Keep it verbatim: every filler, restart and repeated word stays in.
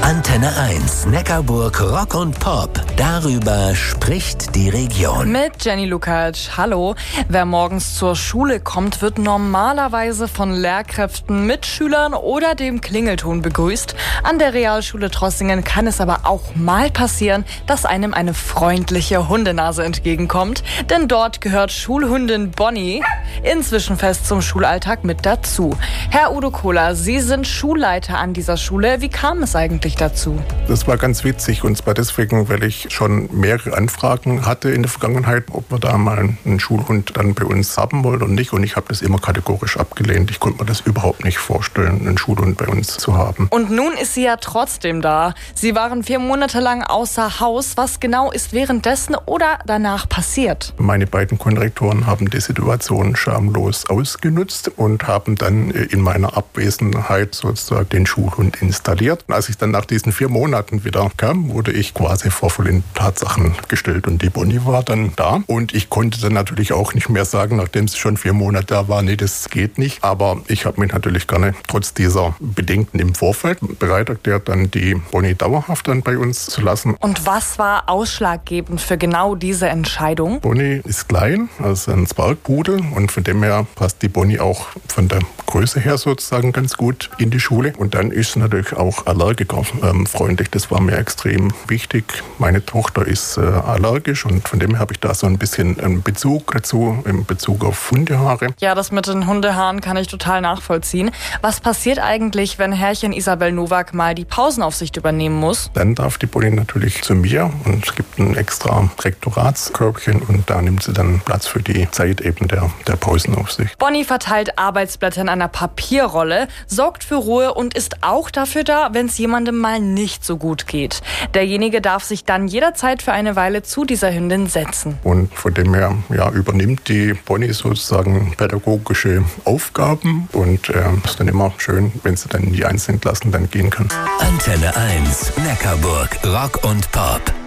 Antenne eins, Neckarburg Rock und Pop. Darüber spricht die Region. Mit Jenny Lukacs. Hallo. Wer morgens zur Schule kommt, wird normalerweise von Lehrkräften, Mitschülern oder dem Klingelton begrüßt. An der Realschule Trossingen kann es aber auch mal passieren, dass einem eine freundliche Hundenase entgegenkommt. Denn dort gehört Schulhundin Bonnie inzwischen fest zum Schulalltag mit dazu. Herr Udo Kohler, Sie sind Schulleiter an dieser Schule. Wie kam es eigentlich dazu? Das war ganz witzig, und zwar deswegen, weil ich schon mehrere Anfragen hatte in der Vergangenheit, ob wir da mal einen Schulhund dann bei uns haben wollen oder nicht. Und ich habe das immer kategorisch abgelehnt. Ich konnte mir das überhaupt nicht vorstellen, einen Schulhund bei uns zu haben. Und nun ist sie ja trotzdem da. Sie waren vier Monate lang außer Haus. Was genau ist währenddessen oder danach passiert? Meine beiden Konrektoren haben die Situation schamlos ausgenutzt und haben dann in meiner Abwesenheit sozusagen den Schulhund installiert. Als ich dann nach diesen vier Monaten wieder kam, wurde ich quasi vor vollen Tatsachen gestellt. Und die Bonnie war dann da. Und ich konnte dann natürlich auch nicht mehr sagen, nachdem sie schon vier Monate da war, nee, das geht nicht. Aber ich habe mich natürlich gerne trotz dieser Bedenken im Vorfeld bereit erklärt, dann die Bonnie dauerhaft dann bei uns zu lassen. Und was war ausschlaggebend für genau diese Entscheidung? Bonnie ist klein, also ein Zwergpudel. Und von dem her passt die Bonnie auch von der Größe her sozusagen ganz gut in die Schule. Und dann ist sie natürlich auch allergikerfreundlich. Das war mir extrem wichtig. Meine Tochter ist äh, allergisch und von dem her habe ich da so ein bisschen einen Bezug dazu, in Bezug auf Hundehaare. Ja, das mit den Hundehaaren kann ich total nachvollziehen. Was passiert eigentlich, wenn Herrchen Isabel Nowak mal die Pausenaufsicht übernehmen muss? Dann darf die Bonnie natürlich zu mir und es gibt ein extra Rektoratskörbchen und da nimmt sie dann Platz für die Zeit eben der, der Pausenaufsicht. Bonnie verteilt Arbeitsblätter in einer Papierrolle, sorgt für Ruhe und ist auch dafür da, wenn es jemandem mal nicht so gut geht. Derjenige darf sich dann jederzeit für eine Weile zu dieser Hündin setzen. Und von dem her ja, übernimmt die Bonnie sozusagen pädagogische Aufgaben und es äh, ist dann immer schön, wenn sie dann in die einzelnen Klassen dann gehen kann. Antenne eins, Neckarburg Rock und Pop.